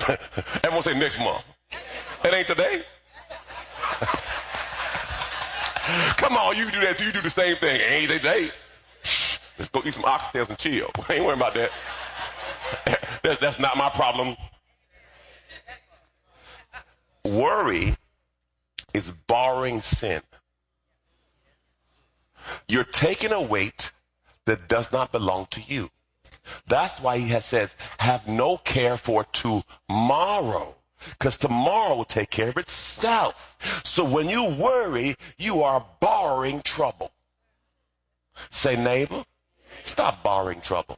Everyone say next month. It ain't today. Come on, you do that too. You do the same thing. It ain't today. Let's go eat some oxtails and chill. I ain't worrying about that. That's not my problem. Worry is borrowing sin. You're taking a weight that does not belong to you. That's why he says, have no care for tomorrow, because tomorrow will take care of itself. So when you worry, you are borrowing trouble. Say, neighbor, stop borrowing trouble.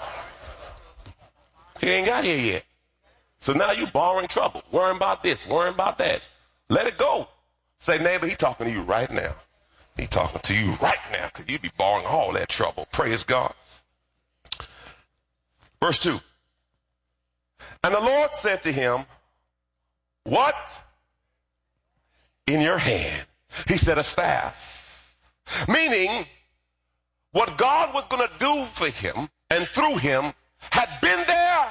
He ain't got here yet. So now you borrowing trouble, worrying about this, worrying about that. Let it go. Say, neighbor, he talking to you right now. He talking to you right now, because you be borrowing all that trouble. Praise God. Verse 2. And the Lord said to him, what in your hand? He said, a staff. Meaning, what God was going to do for him and through him had been there.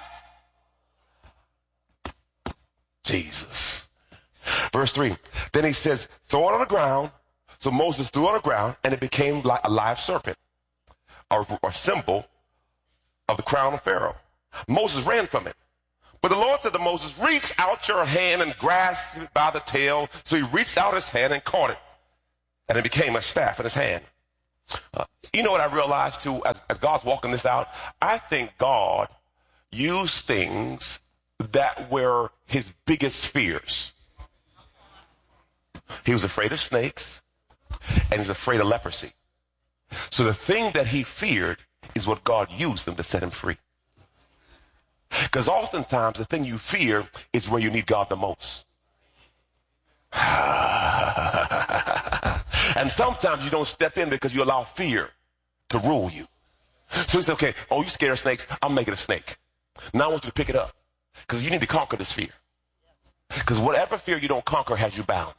Jesus. Verse 3. Then he says, throw it on the ground. So Moses threw it on the ground, and it became like a live serpent, or symbol of the crown of Pharaoh. Moses ran from it. But the Lord said to Moses, reach out your hand and grasp it by the tail. So he reached out his hand and caught it, and it became a staff in his hand. You know what I realized too, as God's walking this out? I think God used things that were his biggest fears. He was afraid of snakes, and he was afraid of leprosy. So the thing that he feared is what God used them to set him free. Because oftentimes the thing you fear is where you need God the most. And sometimes you don't step in because you allow fear to rule you. So he said, okay, oh, you scared of snakes? I'll make it a snake. Now I want you to pick it up, because you need to conquer this fear. Because whatever fear you don't conquer has you bound.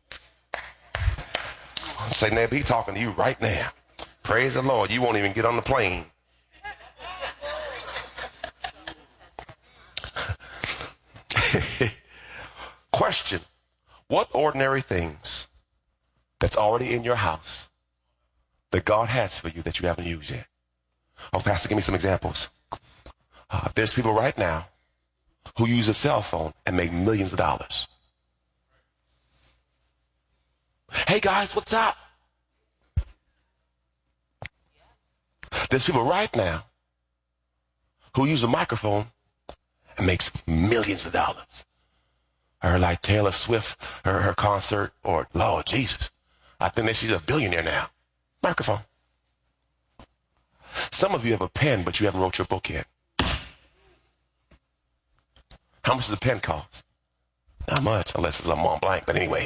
Say, neighbor, he's talking to you right now. Praise the Lord. You won't even get on the plane. Question. What ordinary things that's already in your house that God has for you that you haven't used yet? Oh, Pastor, give me some examples. There's people right now who use a cell phone and make millions of dollars. Hey guys, what's up? There's people right now who use a microphone and makes millions of dollars. Or like Taylor Swift, her concert, or Lord Jesus, I think that she's a billionaire now. Microphone. Some of you have a pen, but you haven't wrote your book yet. How much does a pen cost? Not much, unless it's a Mont Blanc, but anyway.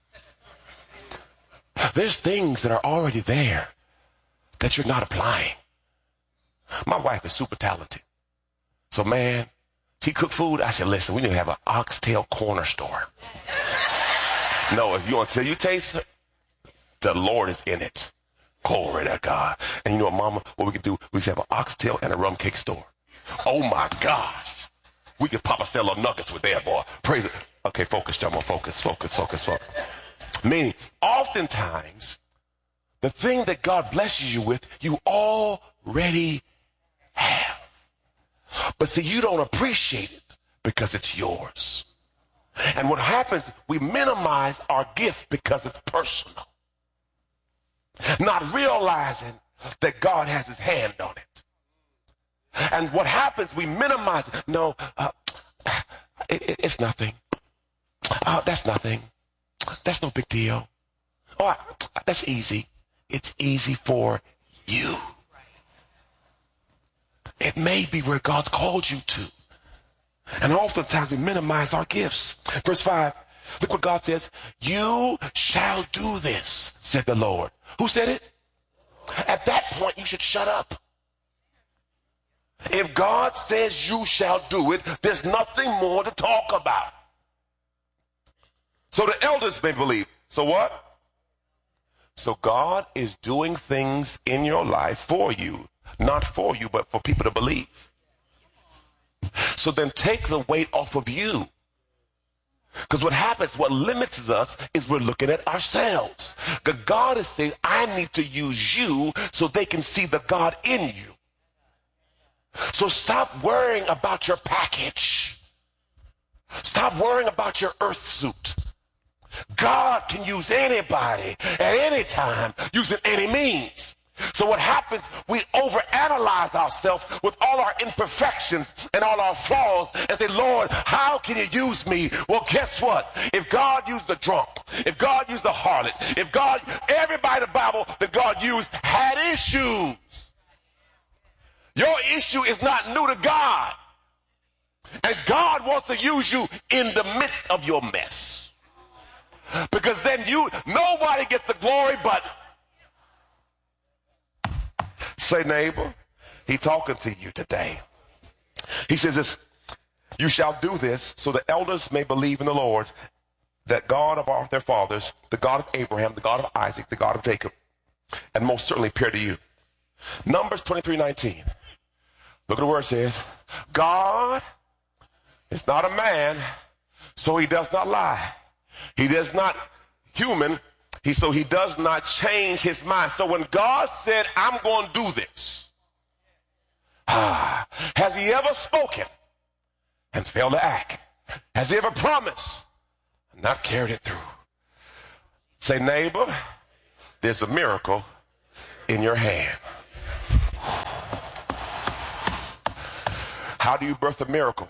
There's things that are already there that you're not applying. My wife is super talented. So, man, she cooked food. I said, listen, we need to have an oxtail corner store. No, if you want to tell you taste it, the Lord is in it. Glory to God. And you know what, Mama, what we could do? We should have an oxtail and a rum cake store. Oh, my gosh. We could pop a sell of nuggets with that, boy. Praise it. Okay, focus, Jomo. Focus. Meaning, oftentimes, the thing that God blesses you with, you already have. But see, you don't appreciate it because it's yours. And what happens, we minimize our gift because it's personal. Not realizing that God has his hand on it. And what happens, we minimize it. No, it's nothing. That's nothing. That's no big deal. Oh, that's easy. It's easy for you. It may be where God's called you to. And oftentimes we minimize our gifts. Verse 5, look what God says. You shall do this, said the Lord. Who said it? At that point, you should shut up. If God says you shall do it, there's nothing more to talk about. So the elders may believe. So what? So God is doing things in your life for you. Not for you, but for people to believe. So then take the weight off of you. Because what happens, what limits us is we're looking at ourselves. God is saying, I need to use you so they can see the God in you. So stop worrying about your package. Stop worrying about your earth suit. God can use anybody at any time, using any means. So what happens, we overanalyze ourselves with all our imperfections and all our flaws and say, Lord, how can you use me? Well, guess what? If God used the drunk, if God used the harlot, if God, everybody in the Bible that God used had issues. Your issue is not new to God. And God wants to use you in the midst of your mess. Because then nobody gets the glory but. Say, neighbor, he's talking to you today. He says this, you shall do this so the elders may believe in the Lord, that God of their fathers, the God of Abraham, the God of Isaac, the God of Jacob, and most certainly appear to you. Numbers 23:19. Look at the word it says, God is not a man, so he does not lie. He does not human, so he does not change his mind. So when God said, I'm going to do this, has he ever spoken and failed to act? Has he ever promised and not carried it through? Say, neighbor, there's a miracle in your hand. How do you birth a miracle?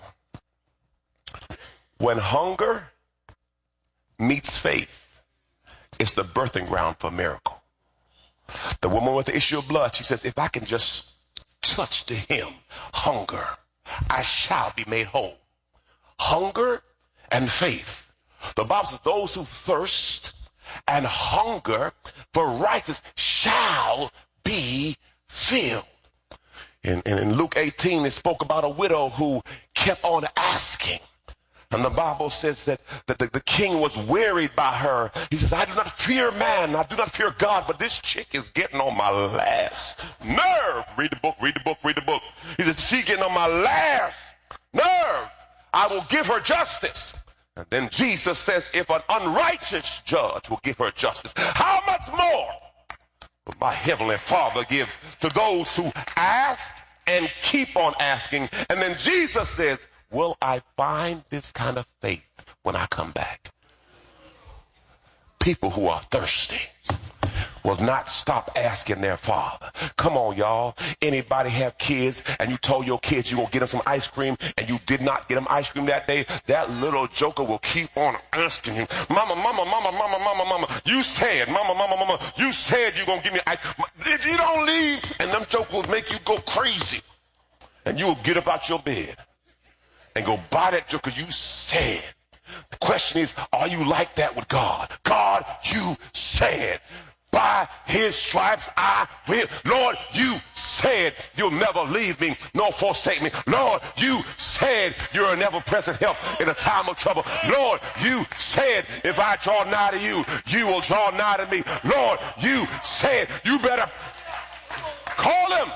When hunger meets faith, it's the birthing ground for a miracle. The woman with the issue of blood, she says, if I can just touch the hem, hunger, I shall be made whole. Hunger and faith. The Bible says those who thirst and hunger for righteousness shall be filled. In Luke 18, it spoke about a widow who kept on asking. And the Bible says that the king was wearied by her. He says, I do not fear man, I do not fear God, but this chick is getting on my last nerve. Read the book, read the book, read the book. He says, she's getting on my last nerve. I will give her justice. And then Jesus says, if an unrighteous judge will give her justice, how much more will my heavenly Father give to those who ask and keep on asking? And then Jesus says, will I find this kind of faith when I come back? People who are thirsty will not stop asking their Father. Come on, y'all. Anybody have kids and you told your kids you're going to get them some ice cream and you did not get them ice cream that day? That little joker will keep on asking you, mama, mama, mama, mama, mama, mama, you said, mama, mama, mama, you said you're going to give me ice cream. If you don't leave, and them jokers will make you go crazy. And you will get up out your bed and go buy that joke because you said. The question is, are you like that with God? God, you said, by his stripes I will. Lord, you said you'll never leave me nor forsake me. Lord, you said you're an ever-present help in a time of trouble. Lord, you said if I draw nigh to you, you will draw nigh to me. Lord, you said you better call him.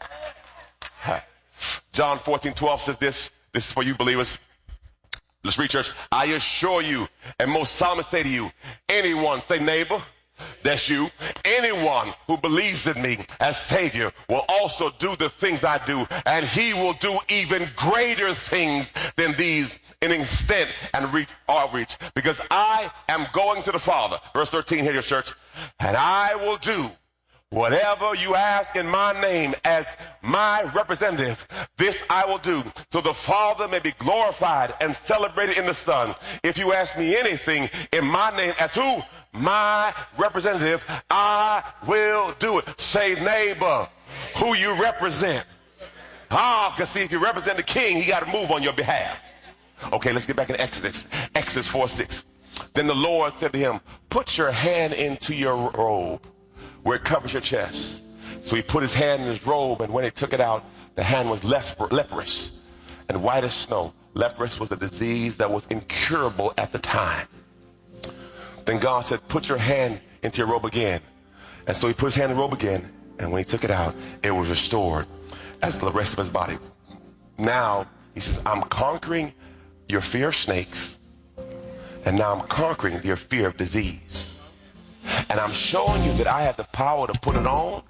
John 14:12 says this. This is for you believers. Let's read, church. I assure you, and most solemnly say to you, anyone, say neighbor, that's you, anyone who believes in me as Savior will also do the things I do, and he will do even greater things than these in extent and reach, because I am going to the Father. Verse 13 here, your church, and I will do whatever you ask in my name as my representative, this I will do, so the Father may be glorified and celebrated in the Son. If you ask me anything in my name as who? My representative, I will do it. Say neighbor, who you represent. Because see, if you represent the king, he got to move on your behalf. Okay, let's get back in Exodus. Exodus 4:6. Then the Lord said to him, put your hand into your robe, where it covers your chest. So he put his hand in his robe, and when he took it out, the hand was leprous and white as snow. Leprous was a disease that was incurable at the time. Then God said, put your hand into your robe again. And so he put his hand in the robe again, and when he took it out, it was restored as the rest of his body. Now He says, I'm conquering your fear of snakes, and now I'm conquering your fear of disease. And I'm showing you that I have the power to put it on.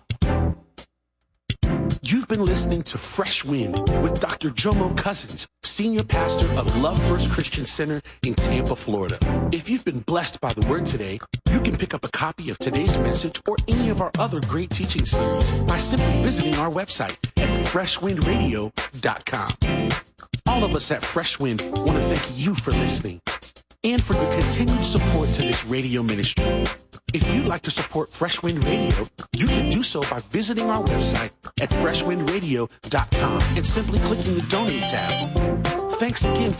You've been listening to Fresh Wind with Dr. Jomo Cousins, Senior Pastor of Love First Christian Center in Tampa, Florida. If you've been blessed by the word today, you can pick up a copy of today's message or any of our other great teaching series by simply visiting our website at freshwindradio.com. All of us at Fresh Wind want to thank you for listening and for your continued support to this radio ministry. If you'd like to support Fresh Wind Radio, you can do so by visiting our website at freshwindradio.com and simply clicking the Donate tab. Thanks again for